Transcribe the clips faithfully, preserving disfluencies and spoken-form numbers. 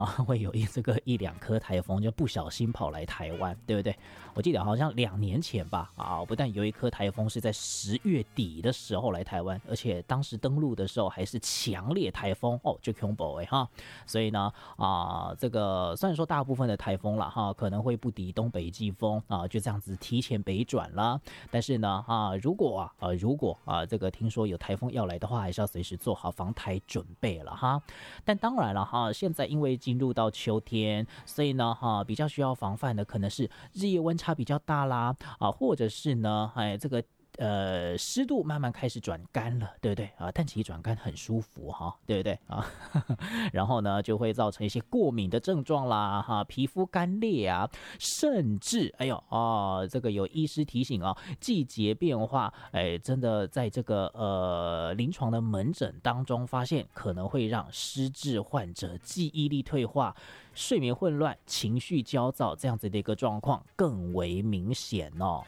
啊，会有一这个一两颗台风就不小心跑来台湾，对不对？我记得好像两年前吧，啊，不但有一颗台风是在十月底的时候来台湾，而且当时登陆的时候还是强烈台风哦，就恐怖哎哈。所以呢，啊，这个虽然说大部分的台风啦哈，可能会不敌东北季风啊，就这样子提前北转啦。但是呢，啊，如果啊，呃，如果啊，这个听说有台风要来的话，还是要随时做好防台准备了哈。但当然了哈，现在因为进入到秋天，所以呢哈，比较需要防范的可能是日夜温差比较大啦，啊，或者是呢，哎，这个。呃，湿度慢慢开始转干了，对不对啊？但其实转干很舒服哈，对不对啊？然后呢，就会造成一些过敏的症状啦，哈，皮肤干裂啊，甚至哎呦啊，这个有医师提醒啊，季节变化，哎，真的在这个呃临床的门诊当中发现，可能会让失智患者记忆力退化、睡眠混乱、情绪焦躁这样子的一个状况更为明显哦。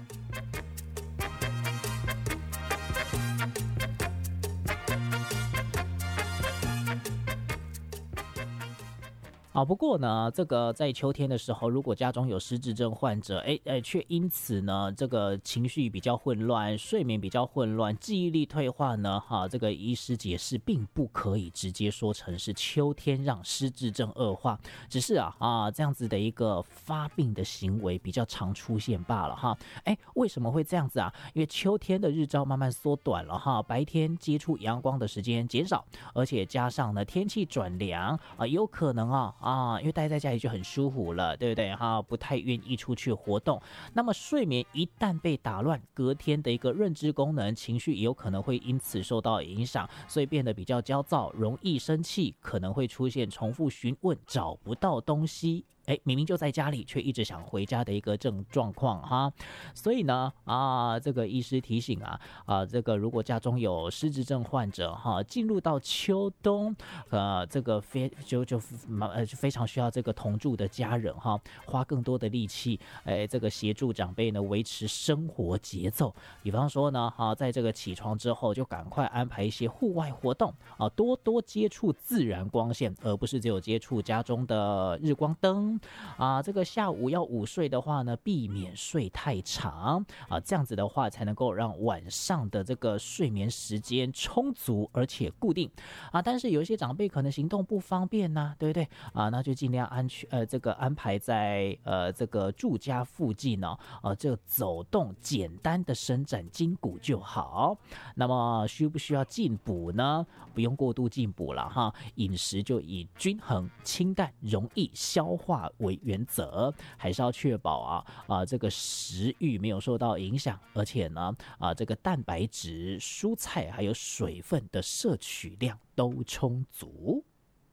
啊，不过呢，这个在秋天的时候，如果家中有失智症患者，哎哎，却因此呢，这个情绪比较混乱，睡眠比较混乱，记忆力退化呢，哈、啊，这个医师解释，并不可以直接说成是秋天让失智症恶化，只是啊啊这样子的一个发病的行为比较常出现罢了哈。哎，为什么会这样子啊？因为秋天的日照慢慢缩短了哈，白天接触阳光的时间减少，而且加上呢天气转凉啊，有可能啊。啊，因为待在家里就很舒服了，对不对哈？不太愿意出去活动，那么睡眠一旦被打乱，隔天的一个认知功能、情绪也有可能会因此受到影响，所以变得比较焦躁，容易生气，可能会出现重复询问、找不到东西。哎，明明就在家里，却一直想回家的一个症状况哈，所以呢，啊，这个医师提醒啊，啊，这个如果家中有失智症患者哈，进入到秋冬，呃，这个非就就呃非常需要这个同住的家人哈，花更多的力气，哎，这个协助长辈呢维持生活节奏。比方说呢，哈，在这个起床之后，就赶快安排一些户外活动啊，多多接触自然光线，而不是只有接触家中的日光灯。啊，这个下午要午睡的话呢，避免睡太长啊，这样子的话才能够让晚上的这个睡眠时间充足而且固定啊。但是有一些长辈可能行动不方便呐、啊，对不对啊？那就尽量安全呃这个安排在呃这个住家附近呢、哦，啊，这个走动简单的伸展筋骨就好。那么需不需要进补呢？不用过度进补了哈，饮食就以均衡、清淡、容易消化为原则，还是要确保啊啊这个食欲没有受到影响，而且呢啊这个蛋白质、蔬菜还有水分的摄取量都充足。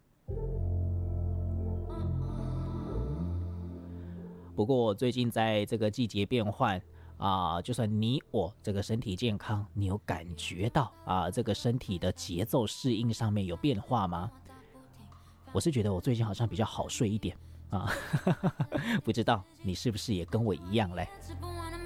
不过最近在这个季节变换啊，就算你我这个身体健康，你有感觉到啊这个身体的节奏适应上面有变化吗？我是觉得我最近好像比较好睡一点啊，不知道你是不是也跟我一样嘞？